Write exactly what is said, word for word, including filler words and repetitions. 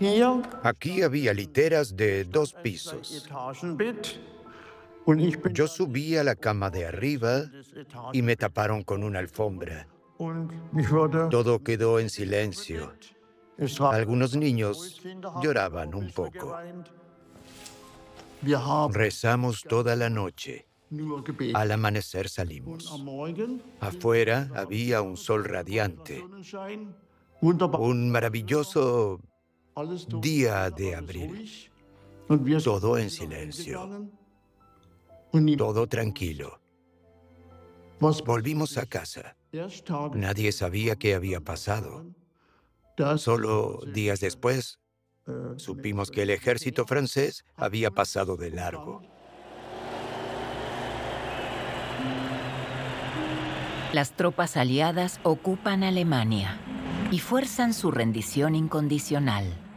Aquí había literas de dos pisos. Yo subí a la cama de arriba y me taparon con una alfombra. Todo quedó en silencio. Algunos niños lloraban un poco. Rezamos toda la noche. Al amanecer salimos. Afuera había un sol radiante. Un maravilloso día de abril. Todo en silencio. Todo tranquilo. Volvimos a casa. Nadie sabía qué había pasado. Solo días después, supimos que el ejército francés había pasado de largo. Las tropas aliadas ocupan Alemania y fuerzan su rendición incondicional.